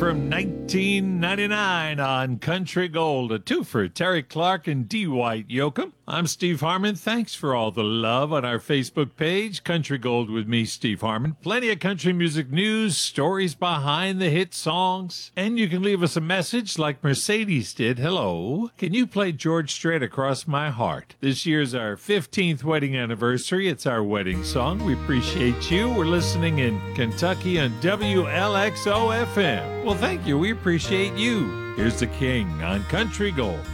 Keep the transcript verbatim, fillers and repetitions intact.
from nineteen ninety-nine on Country Gold, a two for Terry Clark and D. White Yoakum. I'm Steve Harmon. Thanks for all the love on our Facebook page, Country Gold with me, Steve Harmon. Plenty of country music news, stories behind the hit songs, and you can leave us a message like Mercedes did. Hello. Can you play George Strait, Across My Heart? This year's our fifteenth wedding anniversary. It's our wedding song. We appreciate you. We're listening in Kentucky on W L X O F M. Well, thank you. We appreciate you. Here's the King on Country Gold.